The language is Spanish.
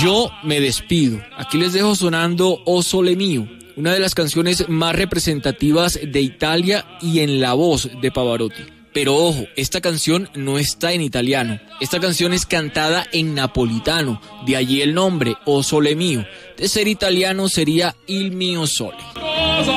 Yo me despido. Aquí les dejo sonando O Sole Mio, una de las canciones más representativas de Italia y en la voz de Pavarotti. Pero ojo, esta canción no está en italiano. Esta canción es cantada en napolitano, de allí el nombre, O Sole Mio. De ser italiano sería Il mio sole.